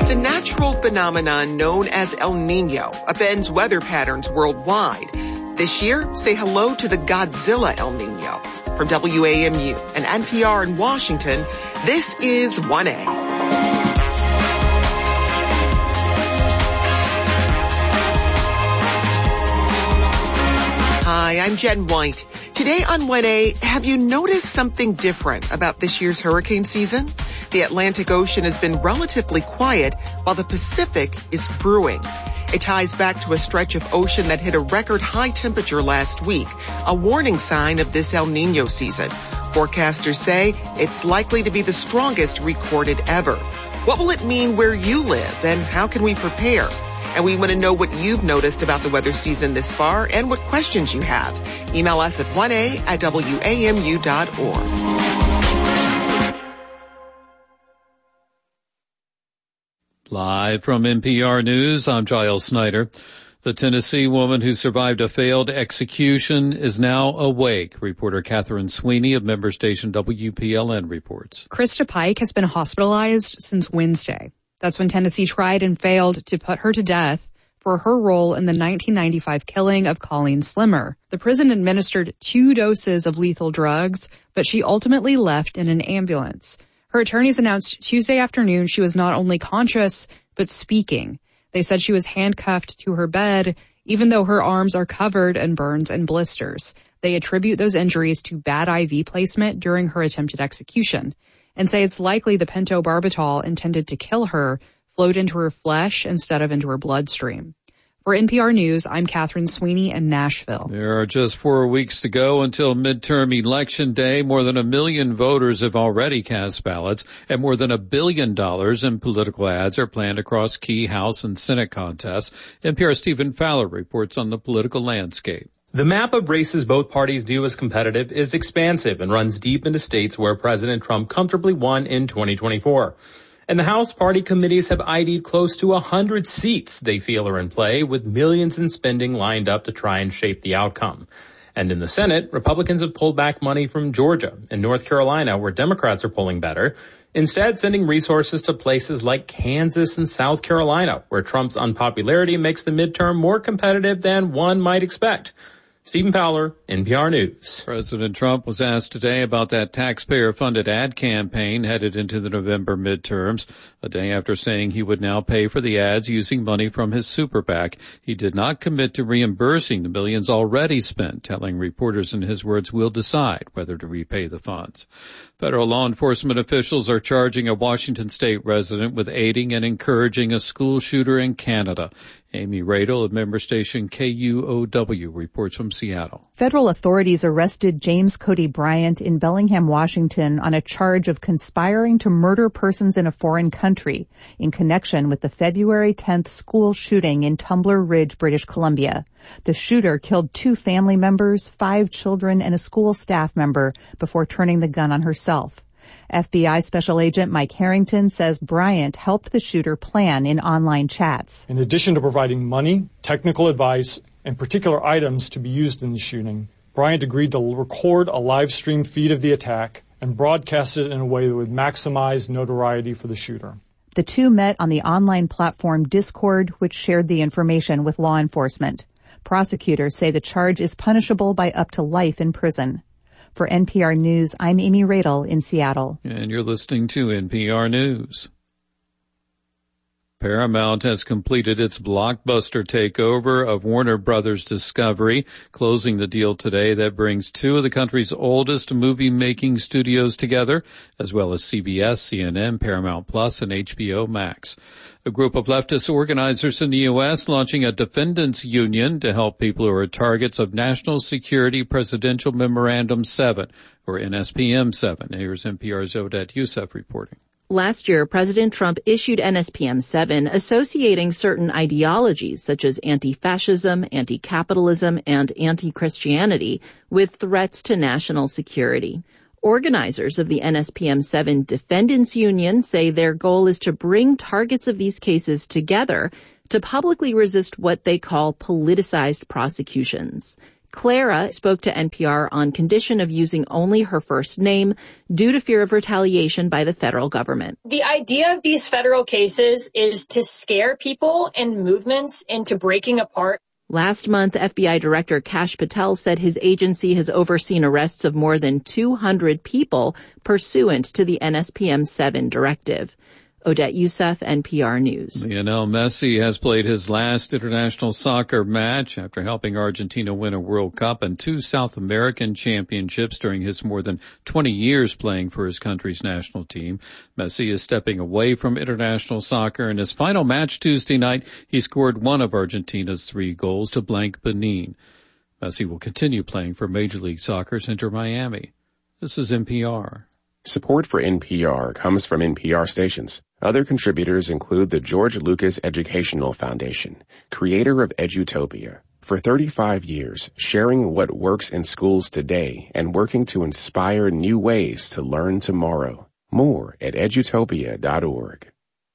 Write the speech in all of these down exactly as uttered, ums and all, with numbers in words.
The natural phenomenon known as El Nino upends weather patterns worldwide. This year, say hello to the Godzilla El Nino. From W A M U and N P R in Washington, this is one A. Hi, I'm Jen White. Today on one A, have you noticed something different about this year's hurricane season? The Atlantic Ocean has been relatively quiet while the Pacific is brewing. It ties back to a stretch of ocean that hit a record high temperature last week, a warning sign of this El Nino season. Forecasters say it's likely to be the strongest recorded ever. What will it mean where you live, and how can we prepare? And we want to know what you've noticed about the weather season this far and what questions you have. Email us at one A at W A M U dot org. Live from N P R News, I'm Giles Snyder. The Tennessee woman who survived a failed execution is now awake. Reporter Catherine Sweeney of member station W P L N reports. Krista Pike has been hospitalized since Wednesday. That's when Tennessee tried and failed to put her to death for her role in the nineteen ninety-five killing of Colleen Slimmer. The prison administered two doses of lethal drugs, but she ultimately left in an ambulance. Her attorneys announced Tuesday afternoon she was not only conscious, but speaking. They said she was handcuffed to her bed, even though her arms are covered in burns and blisters. They attribute those injuries to bad I V placement during her attempted execution and say it's likely the pentobarbital intended to kill her flowed into her flesh instead of into her bloodstream. For N P R News, I'm Catherine Sweeney in Nashville. There are just four weeks to go until midterm election day. More than a million voters have already cast ballots, and more than a billion dollars in political ads are planned across key House and Senate contests. N P R's Stephen Fowler reports on the political landscape. The map of races both parties view as competitive is expansive and runs deep into states where President Trump comfortably won in twenty twenty-four. And the House party committees have I D'd close to one hundred seats they feel are in play, with millions in spending lined up to try and shape the outcome. And in the Senate, Republicans have pulled back money from Georgia and North Carolina, where Democrats are pulling better, instead sending resources to places like Kansas and South Carolina, where Trump's unpopularity makes the midterm more competitive than one might expect. Stephen Fowler, N P R News. President Trump was asked today about that taxpayer-funded ad campaign headed into the November midterms, a day after saying he would now pay for the ads using money from his super PAC. He did not commit to reimbursing the millions already spent, telling reporters, in his words, we'll decide whether to repay the funds. Federal law enforcement officials are charging a Washington state resident with aiding and encouraging a school shooter in Canada. Amy Radel of member station K U O W reports from Seattle. Federal authorities arrested James Cody Bryant in Bellingham, Washington on a charge of conspiring to murder persons in a foreign country in connection with the February tenth school shooting in Tumbler Ridge, British Columbia. The shooter killed two family members, five children, and a school staff member before turning the gun on herself. F B I Special Agent Mike Harrington says Bryant helped the shooter plan in online chats. In addition to providing money, technical advice, and particular items to be used in the shooting, Bryant agreed to record a live stream feed of the attack and broadcast it in a way that would maximize notoriety for the shooter. The two met on the online platform Discord, which shared the information with law enforcement. Prosecutors say the charge is punishable by up to life in prison. For N P R News, I'm Amy Radel in Seattle. And you're listening to N P R News. Paramount has completed its blockbuster takeover of Warner Brothers Discovery, closing the deal today that brings two of the country's oldest movie-making studios together, as well as C B S, C N N, Paramount Plus, and H B O Max. A group of leftist organizers in the U S launching a defendants union to help people who are targets of National Security Presidential Memorandum seven, or N S P M seven. Here's N P R's Odette Youssef reporting. Last year, President Trump issued N S P M seven associating certain ideologies such as anti-fascism, anti-capitalism, and anti-Christianity with threats to national security. Organizers of the N S P M seven Defendants Union say their goal is to bring targets of these cases together to publicly resist what they call politicized prosecutions. Clara spoke to N P R on condition of using only her first name due to fear of retaliation by the federal government. The idea of these federal cases is to scare people and movements into breaking apart. Last month, F B I Director Kash Patel said his agency has overseen arrests of more than two hundred people pursuant to the N S P M seven directive. Odette Youssef, N P R News. Lionel Messi has played his last international soccer match after helping Argentina win a World Cup and two South American championships during his more than twenty years playing for his country's national team. Messi is stepping away from international soccer. In his final match Tuesday night, he scored one of Argentina's three goals to blank Benin. Messi will continue playing for Major League Soccer's Inter Miami. This is N P R. Support for N P R comes from N P R stations. Other contributors include the George Lucas Educational Foundation, creator of Edutopia. For thirty-five years, sharing what works in schools today and working to inspire new ways to learn tomorrow. More at edutopia dot org.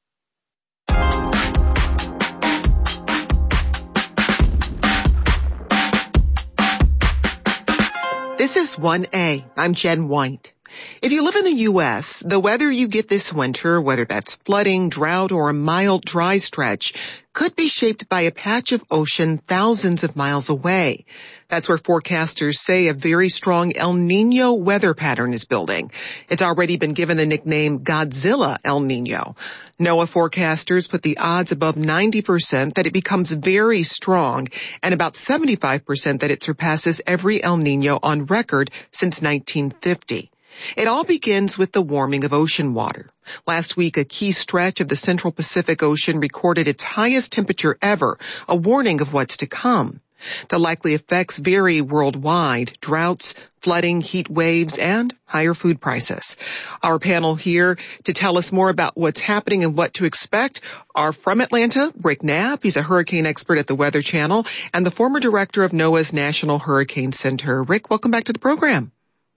This is one A. I'm Jen White. If you live in the U S, the weather you get this winter, whether that's flooding, drought, or a mild dry stretch, could be shaped by a patch of ocean thousands of miles away. That's where forecasters say a very strong El Niño weather pattern is building. It's already been given the nickname Godzilla El Niño. NOAA forecasters put the odds above ninety percent that it becomes very strong and about seventy-five percent that it surpasses every El Niño on record since nineteen fifty. It all begins with the warming of ocean water. Last week, a key stretch of the Central Pacific Ocean recorded its highest temperature ever, a warning of what's to come. The likely effects vary worldwide: droughts, flooding, heat waves, and higher food prices. Our panel here to tell us more about what's happening and what to expect are from Atlanta, Rick Knapp. He's a hurricane expert at the Weather Channel and the former director of NOAA's National Hurricane Center. Rick, welcome back to the program.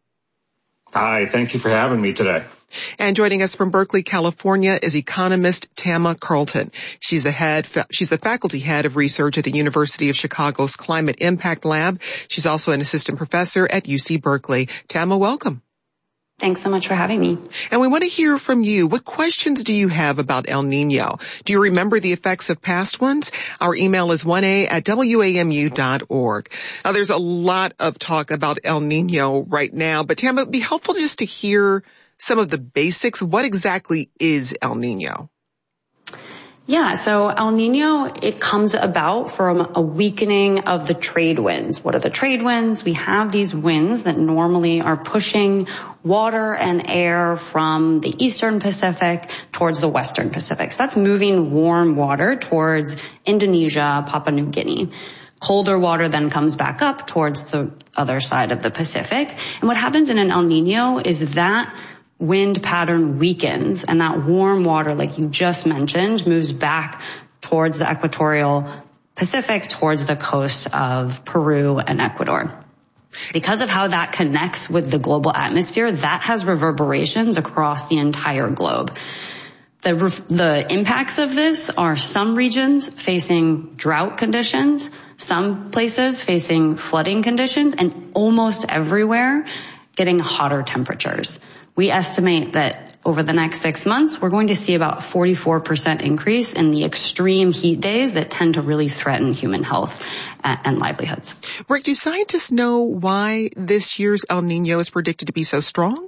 Hi, thank you for having me today. And joining us from Berkeley, California is economist Tama Carlton. She's the head, she's the faculty head of research at the University of Chicago's Climate Impact Lab. She's also an assistant professor at U C Berkeley. Tama, welcome. Thanks so much for having me. And we want to hear from you. What questions do you have about El Niño? Do you remember the effects of past ones? Our email is one A at W A M U dot org. Now, there's a lot of talk about El Niño right now, but Tama, it would be helpful just to hear some of the basics. What exactly is El Niño? Yeah, so El Niño, it comes about from a weakening of the trade winds. What are the trade winds? We have these winds that normally are pushing water and air from the eastern Pacific towards the western Pacific. So that's moving warm water towards Indonesia, Papua New Guinea. Colder water then comes back up towards the other side of the Pacific. And what happens in an El Niño is that wind pattern weakens and that warm water, like you just mentioned, moves back towards the equatorial Pacific, towards the coast of Peru and Ecuador. Because of how that connects with the global atmosphere, that has reverberations across the entire globe. The, the impacts of this are some regions facing drought conditions, some places facing flooding conditions, and almost everywhere getting hotter temperatures. We estimate that over the next six months, we're going to see about forty-four percent increase in the extreme heat days that tend to really threaten human health and livelihoods. Rick, do scientists know why this year's El Niño is predicted to be so strong?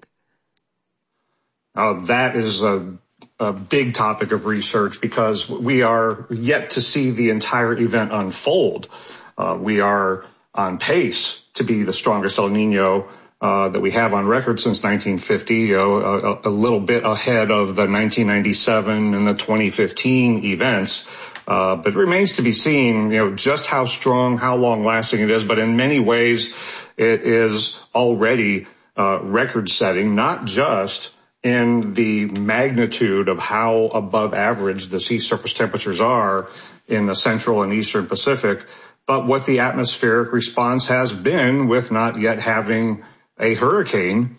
Uh, that is a, a big topic of research because we are yet to see the entire event unfold. Uh, we are on pace to be the strongest El Niño Uh, that we have on record since nineteen fifty, you know, a, a little bit ahead of the nineteen ninety-seven and the twenty fifteen events. Uh, but it remains to be seen, you know, just how strong, how long lasting it is. But in many ways, it is already uh, record setting, not just in the magnitude of how above average the sea surface temperatures are in the central and eastern Pacific, but what the atmospheric response has been with not yet having a hurricane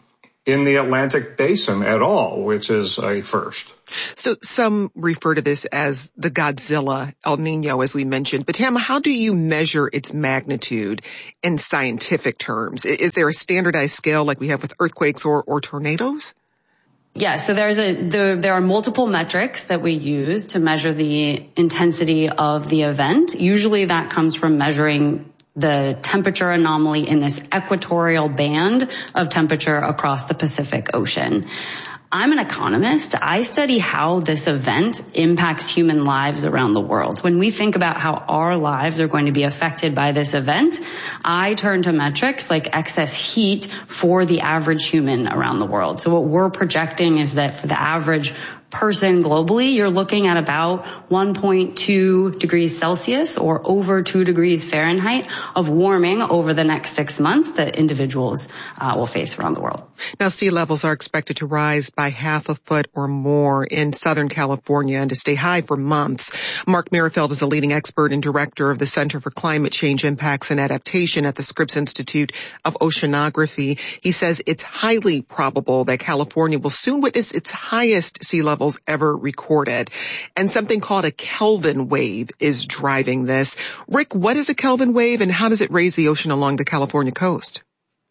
in the Atlantic basin at all, which is a first. So some refer to this as the Godzilla El Nino, as we mentioned. But Tama, how do you measure its magnitude in scientific terms? Is there a standardized scale like we have with earthquakes or, or tornadoes? Yeah, so there's a the, there are multiple metrics that we use to measure the intensity of the event. Usually that comes from measuring the temperature anomaly in this equatorial band of temperature across the Pacific Ocean. I'm an economist. I study how this event impacts human lives around the world. When we think about how our lives are going to be affected by this event, I turn to metrics like excess heat for the average human around the world. So what we're projecting is that for the average person globally, you're looking at about one point two degrees Celsius or over two degrees Fahrenheit of warming over the next six months that individuals uh, will face around the world. Now, sea levels are expected to rise by half a foot or more in Southern California and to stay high for months. Mark Merrifield is a leading expert and director of the Center for Climate Change Impacts and Adaptation at the Scripps Institute of Oceanography. He says it's highly probable that California will soon witness its highest sea level levels ever recorded. And something called a Kelvin wave is driving this. Rick, what is a Kelvin wave and how does it raise the ocean along the California coast?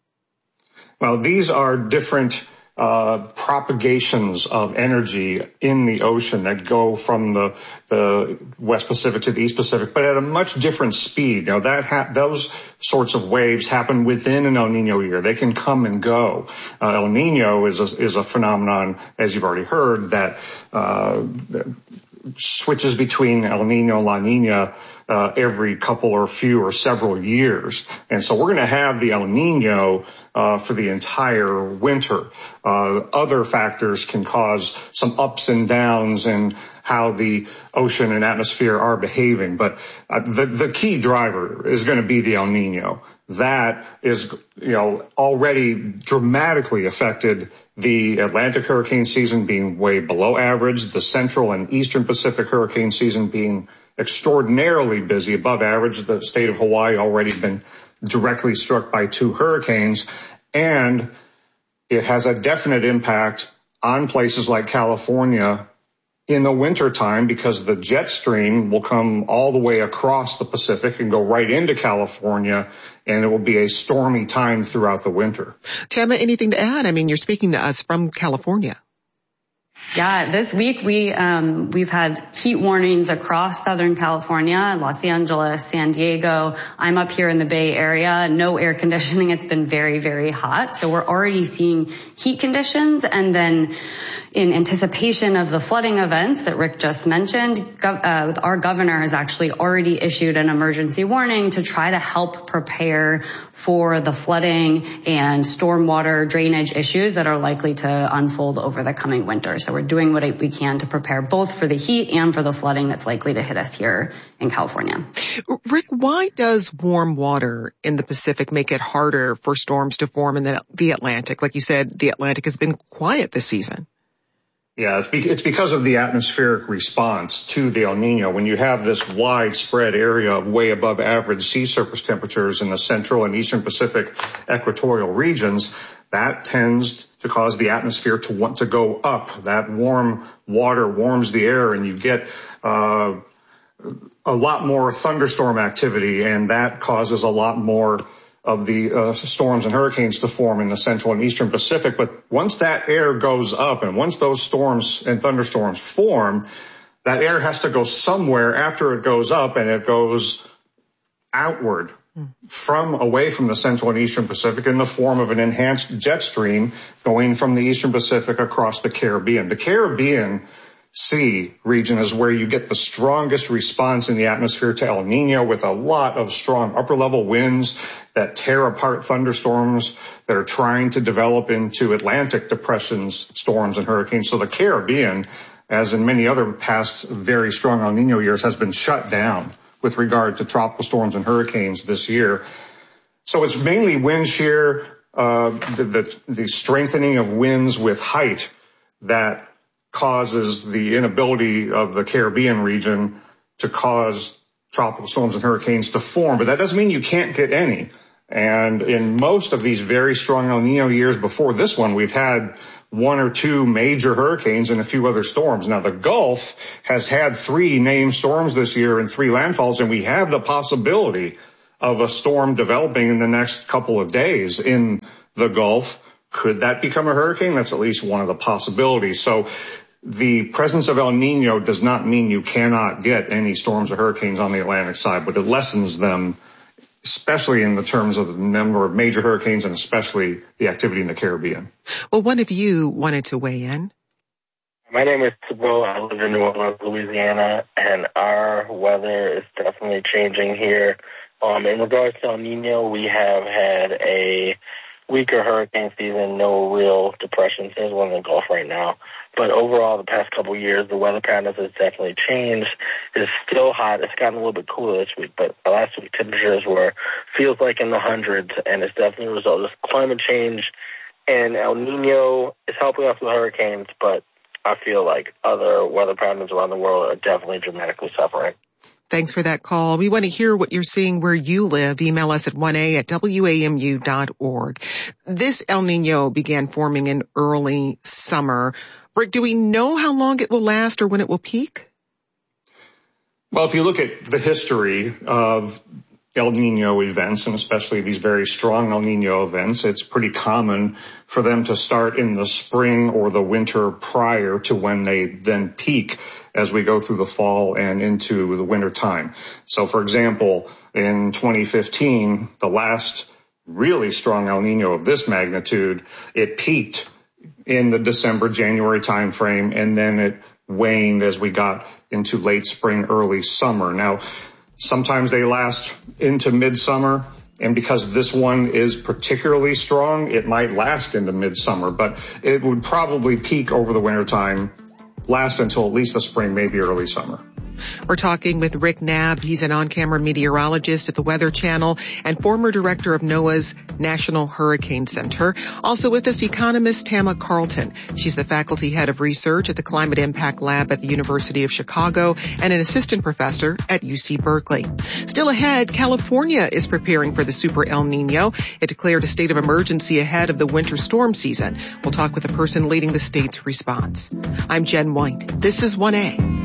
Well, these are different uh propagations of energy in the ocean that go from the the West Pacific to the East Pacific, but at a much different speed. Now that ha- those sorts of waves happen within an El Nino year. They can come and go. Uh, El Nino is a, is a phenomenon, as you've already heard, that uh switches between El Nino, La Nina uh, every couple or few or several years. And so we're going to have the El Nino uh, for the entire winter. Uh, other factors can cause some ups and downs in how the ocean and atmosphere are behaving. But uh, the, the key driver is going to be the El Nino. That is, you know, already dramatically affected the Atlantic hurricane season being way below average, the Central and Eastern Pacific hurricane season being extraordinarily busy, above average. The state of Hawaii already been directly struck by two hurricanes, and it has a definite impact on places like California in the wintertime because the jet stream will come all the way across the Pacific and go right into California, and it will be a stormy time throughout the winter. Tama, anything to add? I mean, you're speaking to us from California. Yeah, this week we, um, we've had heat warnings across Southern California, Los Angeles, San Diego. I'm up here in the Bay Area, no air conditioning. It's been very, very hot. So we're already seeing heat conditions. And then in anticipation of the flooding events that Rick just mentioned, uh, our governor has actually already issued an emergency warning to try to help prepare for the flooding and stormwater drainage issues that are likely to unfold over the coming winter. So we're doing what we can to prepare both for the heat and for the flooding that's likely to hit us here in California. Rick, why does warm water in the Pacific make it harder for storms to form in the, the Atlantic? Like you said, the Atlantic has been quiet this season. Yeah, it's, be- it's because of the atmospheric response to the El Nino. When you have this widespread area of way above average sea surface temperatures in the Central and Eastern Pacific equatorial regions, that tends to cause the atmosphere to want to go up. That warm water warms the air and you get uh a lot more thunderstorm activity, and that causes a lot more of the uh, storms and hurricanes to form in the Central and Eastern Pacific. But once that air goes up and once those storms and thunderstorms form, that air has to go somewhere after it goes up, and it goes outward from away from the Central and Eastern Pacific in the form of an enhanced jet stream going from the Eastern Pacific across the Caribbean. The Caribbean Sea region is where you get the strongest response in the atmosphere to El Nino, with a lot of strong upper level winds that tear apart thunderstorms that are trying to develop into Atlantic depressions, storms, and hurricanes. So the Caribbean, as in many other past very strong El Nino years, has been shut down with regard to tropical storms and hurricanes this year. So it's mainly wind shear, uh, the, the, the strengthening of winds with height that causes the inability of the Caribbean region to cause tropical storms and hurricanes to form. But that doesn't mean you can't get any. And in most of these very strong El Nino years before this one, we've had one or two major hurricanes and a few other storms. Now, the Gulf has had three named storms this year and three landfalls, and we have the possibility of a storm developing in the next couple of days in the Gulf. Could that become a hurricane? That's at least one of the possibilities. So the presence of El Nino does not mean you cannot get any storms or hurricanes on the Atlantic side, but it lessens them, especially in the terms of the number of major hurricanes and especially the activity in the Caribbean. Well, one of you wanted to weigh in. My name is Thibault. I live in New Orleans, Louisiana, and our weather is definitely changing here. Um, in regards to El Nino, we have had a weaker hurricane season, no real depressions. There's one in the Gulf right now. But overall, the past couple of years, the weather patterns has definitely changed. It's still hot. It's gotten a little bit cooler this week, but last week temperatures were, feels like in the hundreds, and it's definitely a result of climate change. And El Nino is helping us with hurricanes, but I feel like other weather patterns around the world are definitely dramatically suffering. Thanks for that call. We want to hear what you're seeing where you live. Email us at one a at W A M U dot org. This El Nino began forming in early summer. Rick, do we know how long it will last or when it will peak? Well, if you look at the history of El Nino events, and especially these very strong El Nino events, it's pretty common for them to start in the spring or the winter prior to when they then peak as we go through the fall and into the winter time. So, for example, in twenty fifteen, the last really strong El Nino of this magnitude, it peaked in the December, January timeframe, and then it waned as we got into late spring, early summer. Now, sometimes they last into midsummer, and because this one is particularly strong, it might last into midsummer, but it would probably peak over the wintertime, last until at least the spring, maybe early summer. We're talking with Rick Knabb. He's an on-camera meteorologist at the Weather Channel and former director of NOAA's National Hurricane Center. Also with us, economist Tama Carlton. She's the faculty head of research at the Climate Impact Lab at the University of Chicago and an assistant professor at U C Berkeley. Still ahead, California is preparing for the Super El Nino. It declared a state of emergency ahead of the winter storm season. We'll talk with the person leading the state's response. I'm Jen White. This is one A.